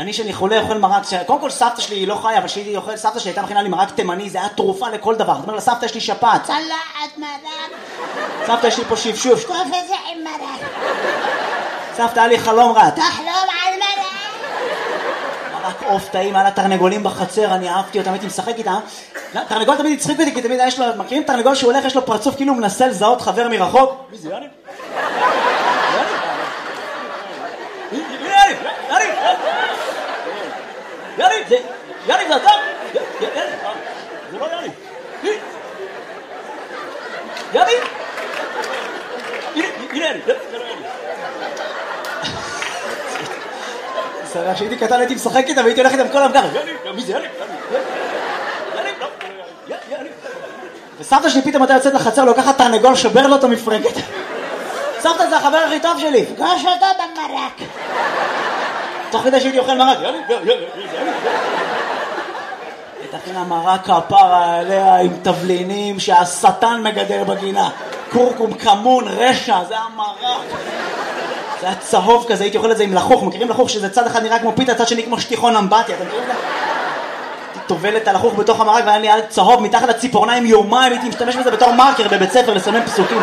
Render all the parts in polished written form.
אני שאני חולה אוכל מרק, קודם כל סבתא שלי היא לא חיה, אבל שהיא אוכל, סבתא שלי הייתה מכינה לי מרק תימני, זה היה תרופה לכל דבר. זאת אומרת, לסבתא יש לי שפעת. צלחת מרק. סבתא יש לי פה שפשוף. טוב איזה עם מרק. סבתא היה לי חלום רע. תחלום על מרק. מרק עוף טעים, היה לה תרנגולים בחצר, אני אהבתי אותם, הייתי משחק איתם. תרנגול תמיד הצחיק אותי, כי תמיד יש לו, מכירים תרנגול שהוא הולך, יש לו פרצוף כאילו הוא מנסה לזהות חבר מרחוק? מי זה, יאני? יאני, זה אתה? זה לא יאני. יאני? הנה יאני, זה לא יאני. סרח, שהייתי קטן הייתי משחק איתם והייתי הולך איתם כל המגר. יאני, מי זה יאני? יאני. וסבתא שלי פתאום הייתה יוצאת לחצר, לוקחת תרנגול, שובר לו אותו מפרקת. סבתא זה החבר הכי טוב שלי. פגוש אותו במרק. תוך כדי שהייתי אוכל מרק. יאני. תכינה מרק כפרה עליה עם תבלינים שהשטן מגדל בגינה. קורקום, כמון, רשע, זה היה מרק. זה היה צהוב כזה, הייתי אוכל את זה עם לחוך. מכירים לחוך שזה צד אחד נראה כמו פיתה, צד שני כמו שטיחון אמבטיה, אתם מכירים את זה? הייתי טובל את הלחוך בתוך המרק והיה לי יד צהוב מתחת לציפורניים יומיים, הייתי משתמש בזה בתור מרקר בבית ספר לסמן פסוקים.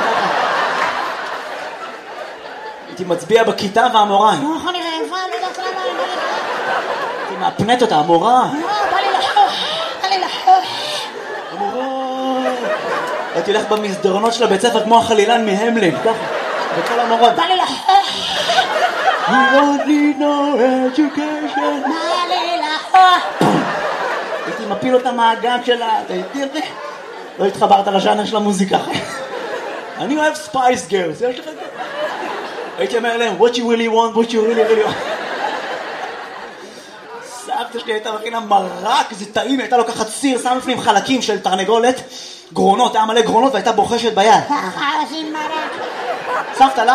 הייתי מצביע בכיתה והמורה. איך אני רעבה, אני יודעת למה אני הייתי מאפנט אותה, המורה. בא לי לחוך. המורה. הייתי הולך במסדרונות של הבית ספר כמו החלילן מהמלין, ככה, בכל המורות. בא לי לחוך. You don't need no education. בא לי לחוך. הייתי מפיל אותה מהגג שלה, לא התחברת לז'אנר של המוזיקה. אני אוהב ספייס גרס, יש לך את זה? הייתי אומר להם, what you really want, what you really want. סבתא שלי הייתה מכינה מרק, זה טעים, הייתה לוקחת סיר, שם לפנים חלקים של תרנגולת, גרונות, היה מלא גרונות והייתה בוחשת ביד. ככה עושים מרק. סבתא,